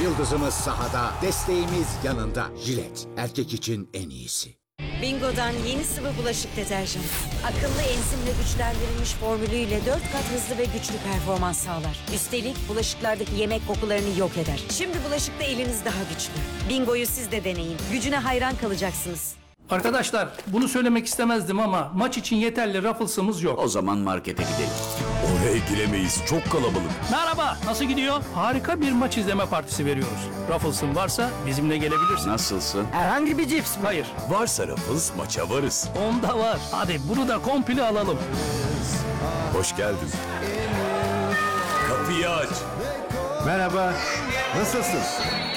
yıldızımız sahada, desteğimiz yanında. Jilet, erkek için en iyisi. Bingo'dan yeni sıvı bulaşık deterjanı. Akıllı enzimle güçlendirilmiş formülüyle 4 kat hızlı ve güçlü performans sağlar. Üstelik bulaşıklardaki yemek kokularını yok eder. Şimdi bulaşıkta eliniz daha güçlü. Bingo'yu siz de deneyin. Gücüne hayran kalacaksınız. Arkadaşlar bunu söylemek istemezdim ama maç için yeterli Ruffles'ımız yok. O zaman markete gidelim. Oraya giremeyiz, çok kalabalık. Merhaba, nasıl gidiyor? Harika bir maç izleme partisi veriyoruz. Ruffles'ın varsa bizimle gelebilirsin. Nasılsın? Herhangi bir cips mi? Hayır. Varsa Ruffles, maça varız. Onda var. Hadi bunu da komple alalım. Hoş geldin. Kapıyı aç. Merhaba, nasılsın?